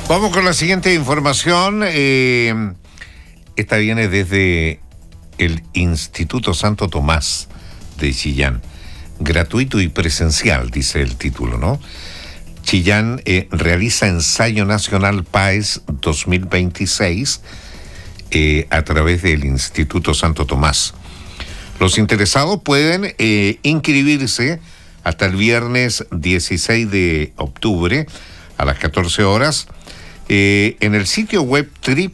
Vamos con la siguiente información. Esta viene desde el Instituto Santo Tomás de Chillán. Gratuito y presencial, dice el título, ¿no? Chillán realiza ensayo nacional PAES 2026 a través del Instituto Santo Tomás. Los interesados pueden inscribirse hasta el viernes 16 de octubre a las 14 horas en el sitio web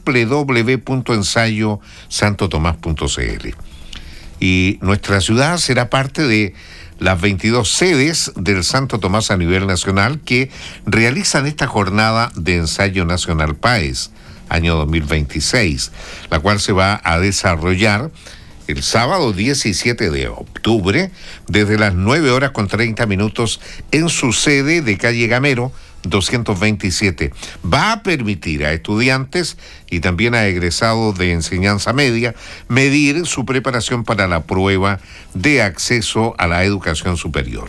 www.ensayosantotomás.cl. Y nuestra ciudad será parte de las 22 sedes del Santo Tomás a nivel nacional que realizan esta jornada de ensayo nacional PAES, año 2026, la cual se va a desarrollar el sábado 17 de octubre desde las 9:30 en su sede de calle Gamero 227. Va a permitir a estudiantes y también a egresados de enseñanza media medir su preparación para la prueba de acceso a la educación superior.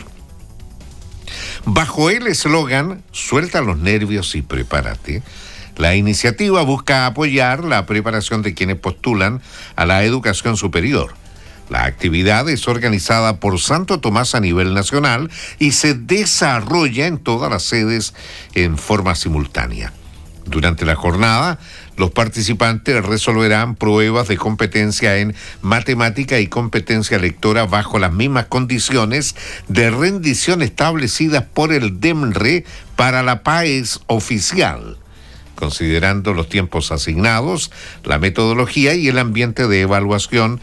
Bajo el eslogan "Suelta los nervios y prepárate", la iniciativa busca apoyar la preparación de quienes postulan a la educación superior. La actividad es organizada por Santo Tomás a nivel nacional y se desarrolla en todas las sedes en forma simultánea. Durante la jornada, los participantes resolverán pruebas de competencia en matemática y competencia lectora bajo las mismas condiciones de rendición establecidas por el DEMRE para la PAES oficial, considerando los tiempos asignados, la metodología y el ambiente de evaluación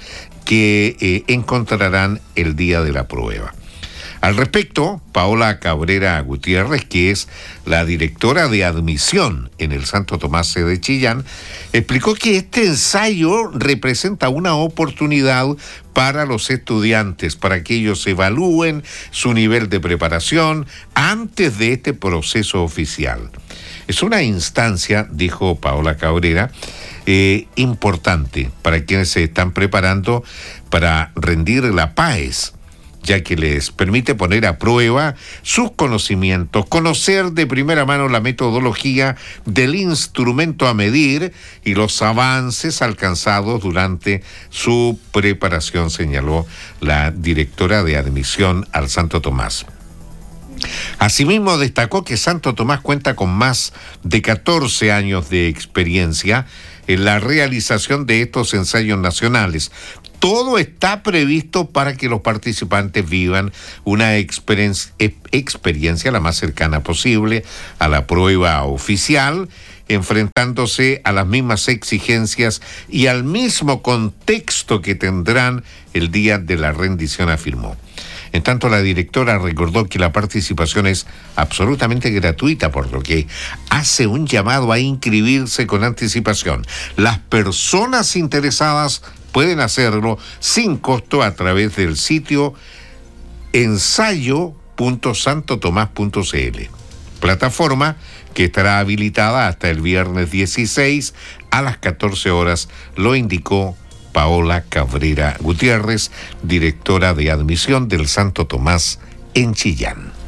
que encontrarán el día de la prueba. Al respecto, Paola Cabrera Gutiérrez, que es la directora de admisión en el Santo Tomás de Chillán, explicó que este ensayo representa una oportunidad para los estudiantes, para que ellos evalúen su nivel de preparación antes de este proceso oficial. Es una instancia, dijo Paola Cabrera, importante para quienes se están preparando para rendir la PAES, ya que les permite poner a prueba sus conocimientos, conocer de primera mano la metodología del instrumento a medir y los avances alcanzados durante su preparación, señaló la directora de admisión al Santo Tomás. Asimismo, destacó que Santo Tomás cuenta con más de 14 años de experiencia en la realización de estos ensayos nacionales. Todo está previsto para que los participantes vivan una experiencia la más cercana posible a la prueba oficial, enfrentándose a las mismas exigencias y al mismo contexto que tendrán el día de la rendición, afirmó. En tanto, la directora recordó que la participación es absolutamente gratuita, por lo que hace un llamado a inscribirse con anticipación. Las personas interesadas pueden hacerlo sin costo a través del sitio ensayo.santotomás.cl, plataforma que estará habilitada hasta el viernes 16 a las 14 horas, lo indicó Paola Cabrera Gutiérrez, directora de admisión del Santo Tomás en Chillán.